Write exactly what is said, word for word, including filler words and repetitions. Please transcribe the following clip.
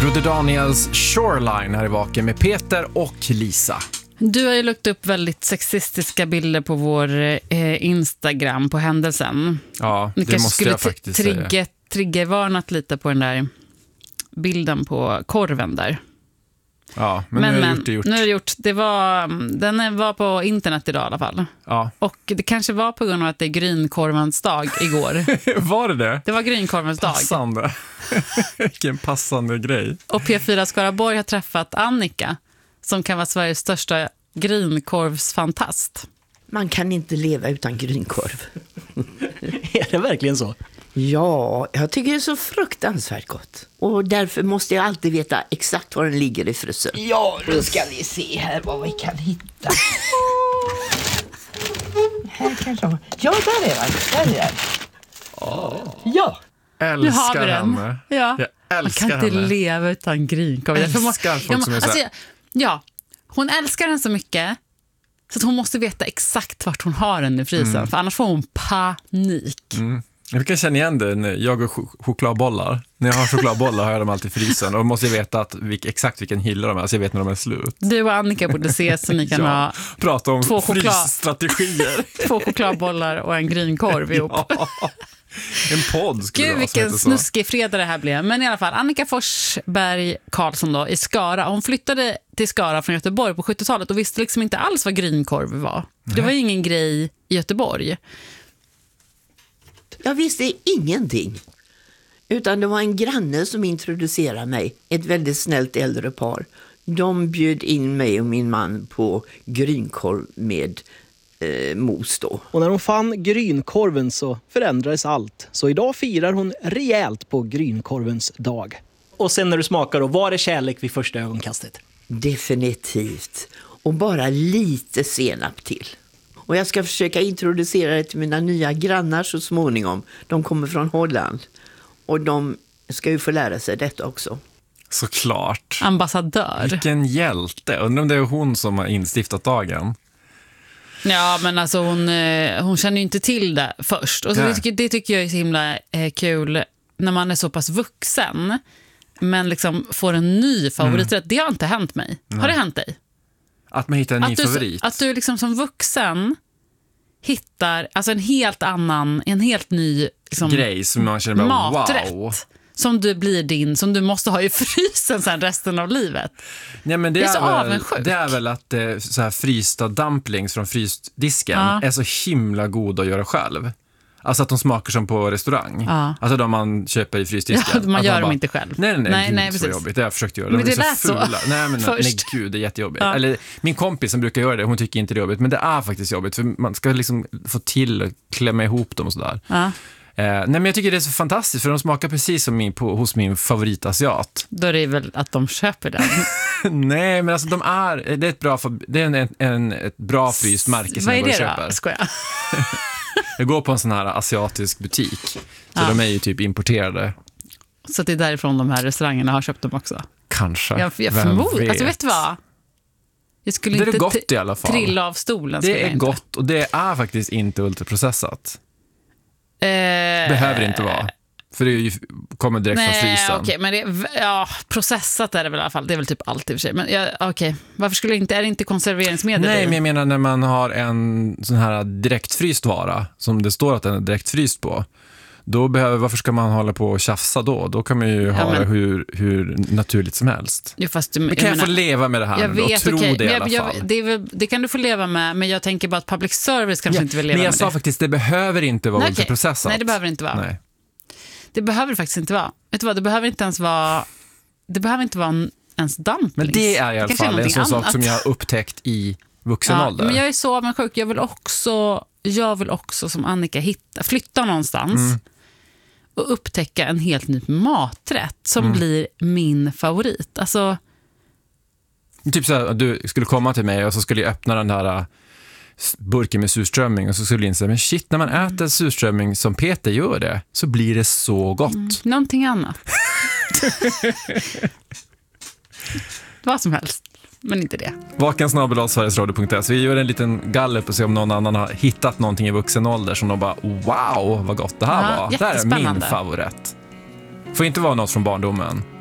Broder Daniels Shoreline här i Vaken med Peter och Lisa. Du har ju lagt upp väldigt sexistiska bilder på vår eh, Instagram på händelsen. Ja, det måste skulle jag faktiskt trigger, säga. Triggervarnat lite på den där bilden på korven där. Ja, men, men nu har men, gjort det gjort. Nu är det gjort. Det var, den var på internet idag i alla fall. Ja. Och det kanske var på grund av att det är grynkorvens dag igår. Var det det? Det var grynkorvens dag. Passande. Vilken passande grej. Och P fyra Skaraborg har träffat Annika, som kan vara Sveriges största grynkorvsfantast. Man kan inte leva utan grynkorv. Är det verkligen så? Ja, jag tycker det är så fruktansvärt gott. Och därför måste jag alltid veta exakt var den ligger i frysen. Ja, då ska vi se här vad vi kan hitta. Här kanske. Ja, där är den. Där är den. Oh. Ja. Älskar Nu har vi den. henne. Ja. Jag älskar Man kan inte henne. leva utan grynkorv. Jag älskar må- folk ja, som är så alltså, här- ja, hon älskar den så mycket så att hon måste veta exakt vart hon har den i frysen. Mm. För annars får hon panik. Mm. Jag kan känna igen det när jag har ch- chokladbollar. När jag har chokladbollar har jag dem alltid i frysen. Och då måste jag veta att vilk, exakt vilken hylla de är, så jag vet när de är slut. Du och Annika borde ses så ni kan Ja, ha prata om två choklad- frysstrategier. två chokladbollar och en grynkorv ihop. Ja. En podd skulle Gud, det vara som vilken heter så. snuskig fredag det här blev. Men i alla fall, Annika Forsberg Karlsson då, i Skara. Hon flyttade till Skara från Göteborg på sjuttiotalet och visste liksom inte alls vad grynkorv var. Det var ju ingen grej i Göteborg. Jag visste ingenting. Utan det var en granne som introducerade mig. Ett väldigt snällt äldre par. De bjöd in mig och min man på grynkorv med eh, mos då. Och när hon fann grynkorven så förändrades allt. Så idag firar hon rejält på grynkorvens dag. Och sen när du smakar då, var det kärlek vid första ögonkastet? Definitivt. Och bara lite senap till. Och jag ska försöka introducera det till mina nya grannar så småningom. De kommer från Holland. Och de ska ju få lära sig detta också. Såklart. Ambassadör. Vilken hjälte. Undrar om det är hon som har instiftat dagen. Ja, men alltså hon, eh, hon känner ju inte till det först. Och så Nej. det, tycker, det tycker jag är så himla eh, kul när man är så pass vuxen men liksom får en ny favoriträtt. Mm. Det har inte hänt mig. Nej. Har det hänt dig? Att man hittar en ny Att du, favorit. att du liksom som vuxen hittar alltså en helt annan, en helt ny liksom, grej som man känner bara maträtt. wow. Som du blir din, som du måste ha i frysen sen resten av livet. Nej, men det, Det är är så väl, avundsjuk. det är väl att eh, så här frysta dumplings från frysdisken Ja. är så himla god att göra själv. Alltså att de smakar som på restaurang. Ja. Alltså de man köper i frysdisken. Ja, man att gör bara, dem inte själv. Nej, nej, nej, Nej, gud, nej, så precis. jobbigt. Det har jag försökt göra. Men De är det lät så fula. Nej, men nej, först. gud, det är jättejobbigt. Ja. Eller min kompis som brukar göra det, hon tycker inte det är jobbigt. Men det är faktiskt jobbigt, för man ska liksom få till och klämma ihop dem och sådär. Ja. Eh, nej, men jag tycker det är så fantastiskt, för de smakar precis som min, på, hos min favoritasiat. Då är det väl att de köper den. Nej, men alltså de är, det är ett bra, det är en, en, ett bra fryst märke som Vad är jag går och det köper. då? Skojar. Jag går på en sån här asiatisk butik, så Ja. de är ju typ importerade. Så det är därifrån de här restaurangerna har köpt dem också. Kanske. Jag, jag Vem förmodar. vet? Alltså vet du vad? Jag skulle Det är inte gott t- i alla fall. trilla av stolen. skulle Det jag är inte. gott och det är faktiskt inte ultraprocessat. Eh, Behöver inte vara. För det är ju, kommer direkt Nej, från frysen. okej, men det är, ja, processat är det väl i alla fall. Det är väl typ allt i och för sig. Men ja, okej, varför skulle det inte, är det inte konserveringsmedel? Nej, i? men jag menar när man har en sån här direktfryst vara som det står att den är direktfryst på, då behöver, varför ska man hålla på och tjafsa då? Då kan man ju ha men- det hur, hur naturligt som helst. Jo, fast du, Men kan jag, menar- få leva med det här Jag nu då? vet, Tro okej, det i men alla jag, fall. jag, det, är väl, det kan du få leva med, men jag tänker bara att public service kanske Ja, inte vill leva men jag med sa det. faktiskt, det behöver inte vara Nej, okej. ultraprocessat. Nej, det behöver det inte vara. Nej. Det behöver det faktiskt inte vara. Vet du vad, det behöver inte ens vara, det behöver inte vara en, ens dumplings. Men det är i alla kanske fall en någonting sån sak annat. som jag har upptäckt i vuxen Ja, ålder. men jag är så avundsjuk. Jag vill också, jag vill också som Annika hitta, flytta någonstans Mm. och upptäcka en helt ny maträtt som Mm. blir min favorit. Alltså, Typ så här, du skulle komma till mig och så skulle jag öppna den här äh, burken med surströmming och så skulle jag inse, men shit, när man äter surströmming som Peter gör det, så blir det så gott. mm, någonting annat. Vad som helst, men inte det. Vaken snabel-a sverigesradio punkt se. Vi gör en liten gallup och se om någon annan har hittat någonting i vuxen ålder som de bara, wow, vad gott det här Ja, var. Det här är min jättespännande. favorit. Får inte vara något från barndomen.